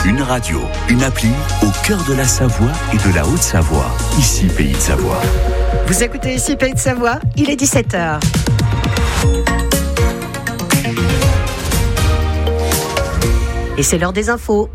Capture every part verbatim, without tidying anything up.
Une radio, une appli au cœur de la Savoie et de la Haute-Savoie. Ici Pays de Savoie. Vous écoutez ici Pays de Savoie, il est dix-sept heures. Et c'est l'heure des infos.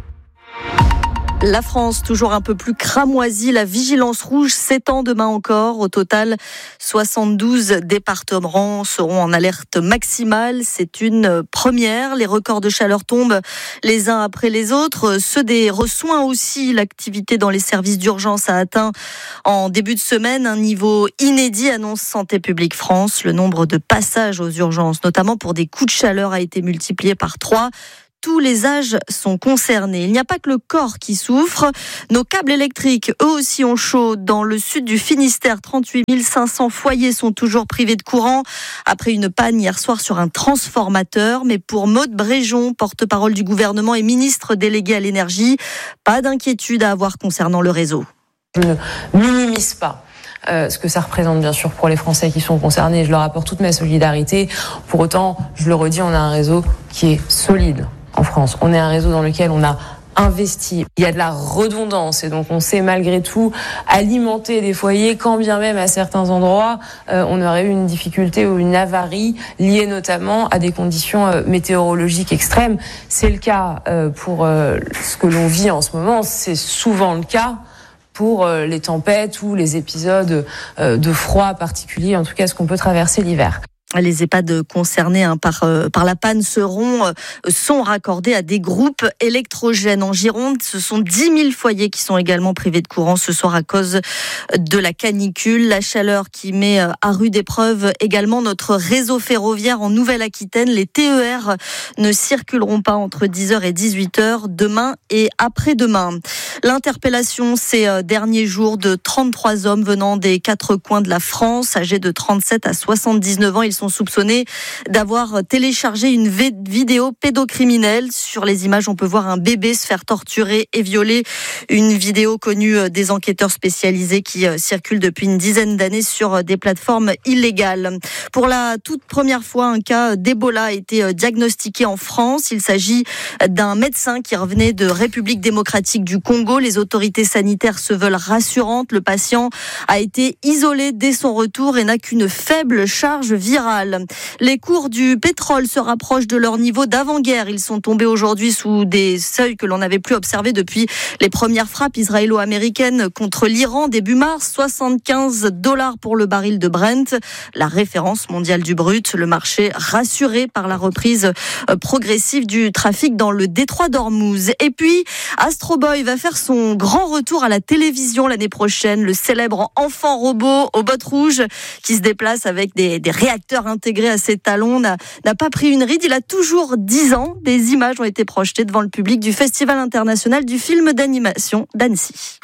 La France, toujours un peu plus cramoisie, la vigilance rouge s'étend demain encore. Au total, soixante-douze départements seront en alerte maximale. C'est une première. Les records de chaleur tombent les uns après les autres. Ceux des re-soins aussi. L'activité dans les services d'urgence a atteint en début de semaine un niveau inédit, annonce Santé publique France. Le nombre de passages aux urgences, notamment pour des coups de chaleur, a été multiplié par trois. Tous les âges sont concernés. Il n'y a pas que le corps qui souffre. Nos câbles électriques, eux aussi, ont chaud. Dans le sud du Finistère, trente-huit mille cinq cents foyers sont toujours privés de courant après une panne hier soir sur un transformateur. Mais pour Maude Bréjon, porte-parole du gouvernement et ministre délégué à l'énergie, pas d'inquiétude à avoir concernant le réseau. Je ne minimise pas Euh, ce que ça représente bien sûr pour les Français qui sont concernés. Je leur apporte toute ma solidarité. Pour autant, je le redis, on a un réseau qui est solide en France. On est un réseau dans lequel on a investi. Il y a de la redondance et donc on sait malgré tout alimenter des foyers quand bien même à certains endroits euh, on aurait eu une difficulté ou une avarie liée notamment à des conditions euh, météorologiques extrêmes. C'est le cas euh, pour euh, ce que l'on vit en ce moment. C'est souvent le cas pour les tempêtes ou les épisodes de froid particuliers, en tout cas ce qu'on peut traverser l'hiver. Les EHPAD concernés hein, par, euh, par la panne seront, euh, sont raccordés à des groupes électrogènes. En Gironde, ce sont dix mille foyers qui sont également privés de courant ce soir à cause de la canicule. La chaleur qui met à rude épreuve également notre réseau ferroviaire en Nouvelle-Aquitaine. Les T E R ne circuleront pas entre dix heures et dix-huit heures demain et après-demain. L'interpellation ces derniers jours de trente-trois hommes venant des quatre coins de la France, âgés de trente-sept à soixante-dix-neuf ans. Ils sont soupçonnés d'avoir téléchargé une vidéo pédocriminelle. Sur les images, on peut voir un bébé se faire torturer et violer. Une vidéo connue des enquêteurs spécialisés qui circule depuis une dizaine d'années sur des plateformes illégales. Pour la toute première fois, un cas d'Ebola a été diagnostiqué en France. Il s'agit d'un médecin qui revenait de République démocratique du Congo. Les autorités sanitaires se veulent rassurantes. Le patient a été isolé dès son retour et n'a qu'une faible charge virale. Les cours du pétrole se rapprochent de leur niveau d'avant-guerre. Ils sont tombés aujourd'hui sous des seuils que l'on n'avait plus observés depuis les premières frappes israélo-américaines contre l'Iran début mars. soixante-quinze dollars pour le baril de Brent, la référence mondiale du brut. Le marché rassuré par la reprise progressive du trafic dans le détroit d'Ormuz. Et puis, Astro Boy va faire son grand retour à la télévision l'année prochaine. Le célèbre enfant robot aux bottes rouges qui se déplace avec des, des réacteurs intégré à ses talons n'a, n'a pas pris une ride. Il a toujours dix ans. Des images ont été projetées devant le public du Festival international du film d'animation d'Annecy.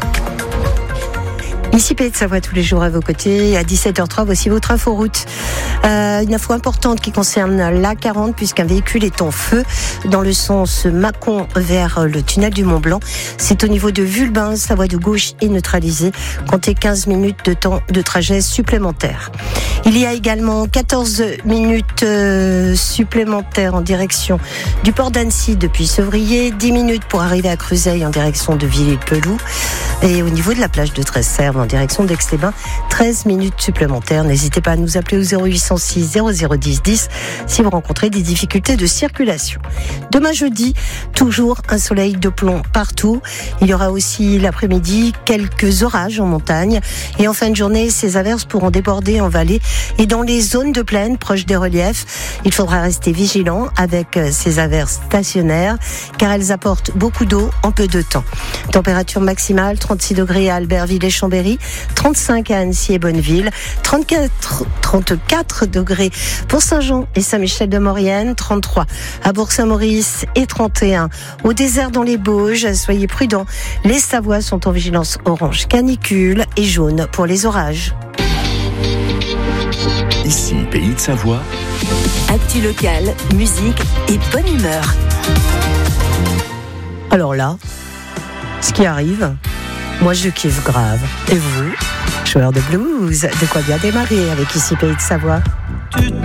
Ici Pays de Savoie tous les jours à vos côtés. À dix-sept heures trois, voici votre inforoute. Euh, une info importante qui concerne l'A quarante puisqu'un véhicule est en feu dans le sens Mâcon vers le tunnel du Mont Blanc. C'est au niveau de Vulbin. Sa voie de gauche est neutralisée. Comptez quinze minutes de temps de trajet supplémentaire. Il y a également quatorze minutes euh, supplémentaires en direction du port d'Annecy depuis Sevrier. dix minutes pour arriver à Creuseuil en direction de Villers-Peloux. Et au niveau de la plage de Tresserve en direction d'Aix-les-Bains, treize minutes supplémentaires. N'hésitez pas à nous appeler au zéro huit cent six zéro zéro dix dix si vous rencontrez des difficultés de circulation. Demain jeudi, toujours un soleil de plomb partout. Il y aura aussi l'après-midi quelques orages en montagne. Et en fin de journée, ces averses pourront déborder en vallée et dans les zones de plaine proches des reliefs. Il faudra rester vigilant avec ces averses stationnaires car elles apportent beaucoup d'eau en peu de temps. Température maximale trente-six degrés à Albertville et Chambéry, trente-cinq à Annecy et Bonneville, trente-quatre, trente-quatre degrés pour Saint-Jean et Saint-Michel-de-Maurienne, trente-trois à Bourg-Saint-Maurice et trente et un au désert dans les Bauges. Soyez prudents, les Savoies sont en vigilance orange canicule et jaune pour les orages. Ici, Pays de Savoie. Actu local, musique et bonne humeur. Alors là, ce qui arrive, moi je kiffe grave. Et vous, joueurs de blues, de quoi bien démarrer avec Ici Pays de Savoie.